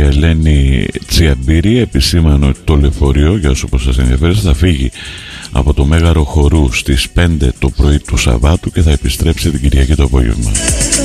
κυρία Ελένη Τσιαμπύρη επισήμανε ότι το λεωφορείο, για όσο σας ενδιαφέρει, θα φύγει από το Μέγαρο Χορού στις 5 το πρωί του Σαββάτου και θα επιστρέψει την Κυριακή το απόγευμα.